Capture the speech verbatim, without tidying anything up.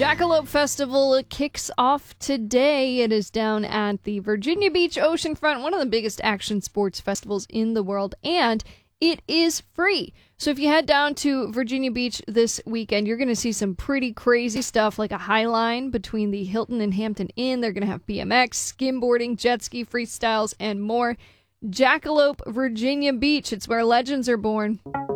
Jackalope Festival kicks off today. It is down at the Virginia Beach Oceanfront, one of the biggest action sports festivals in the world, and it is free. So if you head down to Virginia Beach this weekend, you're going to see some pretty crazy stuff, like a high line between the Hilton and Hampton Inn. They're going to have B M X, skimboarding, jet ski freestyles, and more. Jackalope Virginia Beach. It's where legends are born.